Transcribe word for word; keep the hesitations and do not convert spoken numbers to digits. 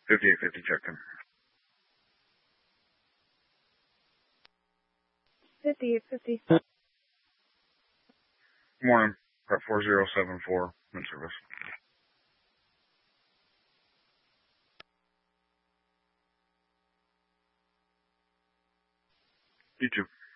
fifty-eight fifty, check in. fifty-eight fifty. Good morning. Prep four zero seven four, in service. You too.